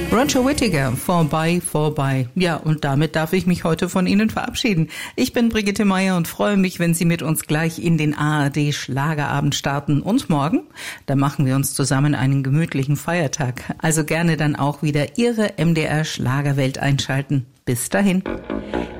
Roger Whittaker, vorbei, vorbei. Ja, und damit darf ich mich heute von Ihnen verabschieden. Ich bin Brigitte Meier und freue mich, wenn Sie mit uns gleich in den ARD Schlagerabend starten. Und morgen, da machen wir uns zusammen einen gemütlichen Feiertag. Also gerne dann auch wieder Ihre MDR Schlagerwelt einschalten. Bis dahin.